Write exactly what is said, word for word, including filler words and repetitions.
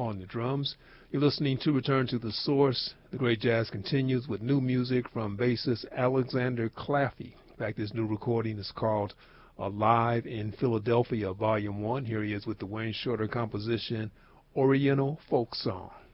on the drums. You're listening to Return to the Source. The great jazz continues with new music from bassist Alexander Claffey. In fact, this new recording is called Alive in Philadelphia, Volume one. Here he is with the Wayne Shorter composition, Oriental Folk Song.